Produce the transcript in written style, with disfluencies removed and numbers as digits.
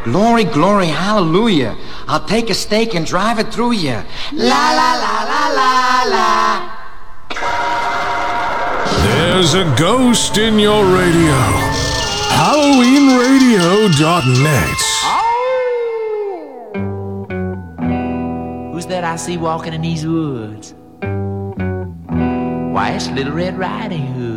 Glory, glory, hallelujah. I'll take a stake and drive it through you. La la la la la la. There's a ghost in your radio. HalloweenRadio.net. Who's that I see walking in these woods? Why, it's Little Red Riding Hood.